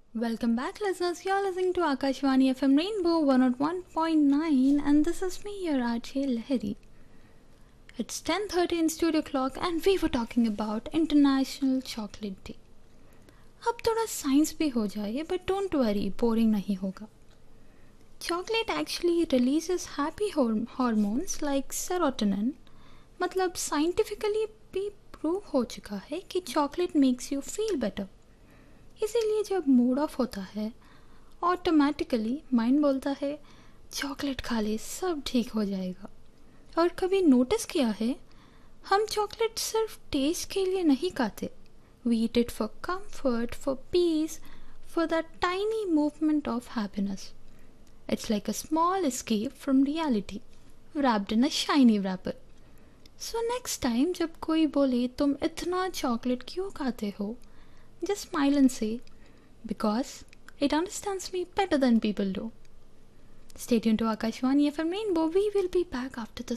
Welcome back, listeners. You're listening to Akashvani FM Rainbow 101.9, and this is me, your RJ Lahiri. It's 10:30 in studio clock, and we were talking about International Chocolate Day. अब थोड़ा science भी हो जाए, but don't worry, boring नहीं होगा. Chocolate actually releases happy hormones like serotonin. मतलब scientifically भी prove हो चुका है कि chocolate makes you feel better. इसीलिए जब मूड ऑफ होता है ऑटोमेटिकली माइंड बोलता है चॉकलेट खा ले, सब ठीक हो जाएगा. और कभी नोटिस किया है, हम चॉकलेट सिर्फ टेस्ट के लिए नहीं खाते. We eat it for comfort, for piece, for the tiny movement of happiness. It's like a small escape from reality wrapped in a shiny wrapper. So next time जब कोई बोले तुम इतना चॉकलेट क्यों खाते हो, just smile and say, because it understands me better than people do. Stay tuned to Akashvani FM Rainbow. We will be back after this